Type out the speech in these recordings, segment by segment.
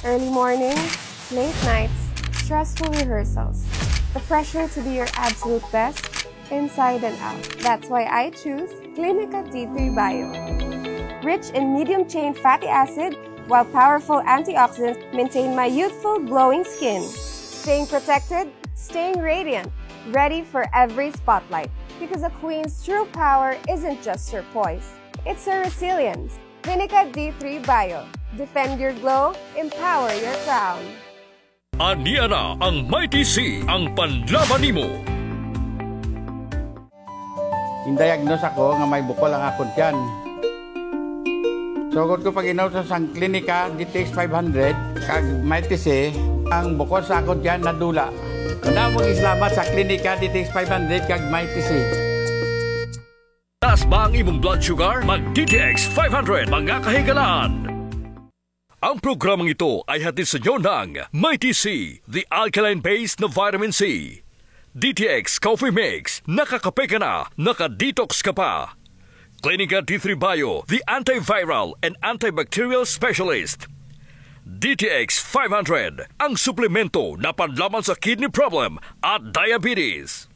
Early mornings, late nights, stressful rehearsals. The pressure to be your absolute best, inside and out. That's why I choose Clinica T3 Bio. Rich in medium-chain fatty acid, while powerful antioxidants maintain my youthful, glowing skin. Staying protected, staying radiant, ready for every spotlight. Because a queen's true power isn't just her poise, it's her resilience. Clinica D3 Bio. Defend your glow, empower your crown. Aniya na ang Mighty C, ang panlaban nimo. Indiagnose ako nga may bukol ang akong tiyan. Sugod ko pag inaw sa sang klinika, DTX 500, kag Mighty C, ang bukol sa akong tiyan nadula. Una mong islamat sa klinika, DTX 500, kag Mighty C. Taas ba ang imong blood sugar? Mag-DTX 500, mga kahigalaan. Ang programang ito ay hatid sa inyo ng Mighty C, the alkaline-based na vitamin C. DTX Coffee Mix, nakakape ka na, naka-detox ka pa. Clinica D3 Bio, the antiviral and antibacterial specialist. DTX 500, ang suplemento na panlaban sa kidney problem at diabetes.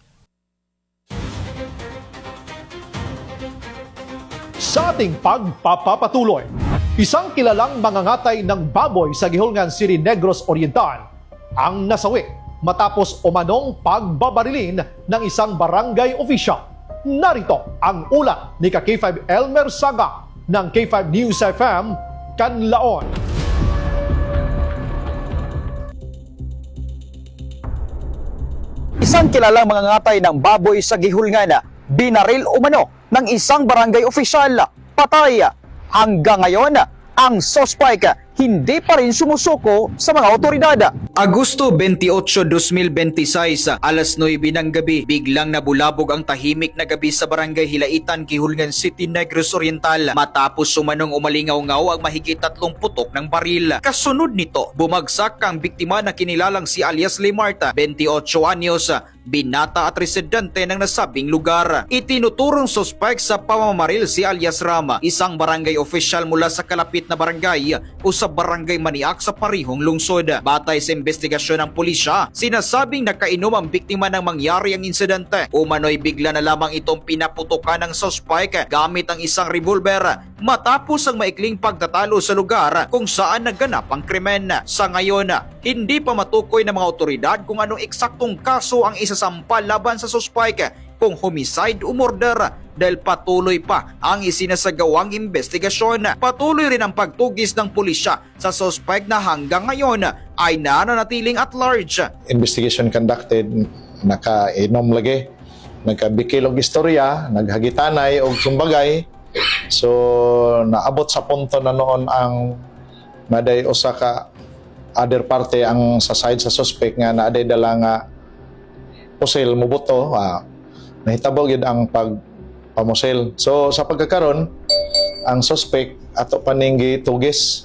Sa ating pagpapatuloy, isang kilalang mangangatay ng baboy sa Gihulngan City, Negros Oriental ang nasawi matapos umanong pagbabarilin ng isang barangay official. Narito ang ulat ni K5 Elmer Saga ng K5 News FM, Canlaon. Isang kilalang mangangatay ng baboy sa Gihulngan, binaril umano ng isang barangay opisyal. Patay. Hanggang ngayon, ang suspect hindi pa rin sumusuko sa mga otoridad. Agosto 28, 2026, alas 9 ng gabi, biglang nabulabog ang tahimik na gabi sa barangay Hilaitan, Gihulngan City, Negros Oriental matapos sumanong umalingaw-ngaw ang mahigit 30 putok ng baril. Kasunod nito, bumagsak ang biktima na kinilalang si alias Limarta, 28 anyos, binata at residente ng nasabing lugar. Itinuturong suspect sa pamamaril si alias Rama, isang barangay official mula sa kalapit na barangay o sa barangay Maniak sa parihong lungsod. Batay sa investigasyon ng pulisya, sinasabing nakainom ang biktima ng mangyari ang insidente. Umano'y bigla na lamang itong pinaputukan ng suspect gamit ang isang revolver matapos ang maikling pagtatalo sa lugar kung saan naganap ang krimen. Sa ngayon, hindi pa matukoy ng mga otoridad kung anong eksaktong kaso ang isasampal laban sa suspect, kung homicide o murder, dahil patuloy pa ang isinasagawang investigasyon. Patuloy rin ang pagtugis ng pulisya sa suspect na hanggang ngayon ay nananatiling at large. Investigation conducted, nakainom lagi, nagkabikil og istorya, naghagitanay og sumbagay. So naabot sa punto na noon ang naday usa ka other party ang sa side sa suspect nga naaday dala nga pusil mubuto. Nahitabo gyud ang pagpamusil. So sa pagkakaron, ang suspect ato paninggi tugis.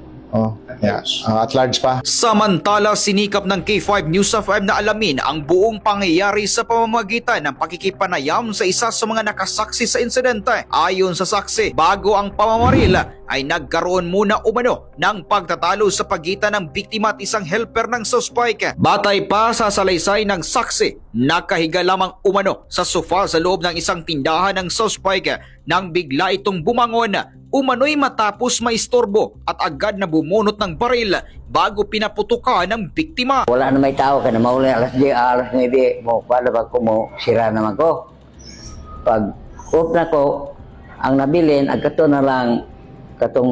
At large pa. Samantala, sinikap ng K5 News FM na alamin ang buong pangyayari sa pamamagitan ng pakikipanayam sa isa sa mga nakasaksi sa insidente. Ayon sa saksi, bago ang pamamaril ay nagkaroon muna umano ng pagtatalo sa pagitan ng biktima at isang helper ng suspect. Batay pa sa salaysay ng saksi, nakahiga lamang umano sa sofa sa loob ng isang tindahan ng suspect nang bigla itong bumangon. Umano'y matapos maistorbo at agad na bumunot ng baril bago pinaputukan ng biktima. Wala na may tao ka na mauli alas 10, alas 9 mo, paano ba ko mo, sira naman ko. Pag off na ko, ang nabilin, agkato na lang katong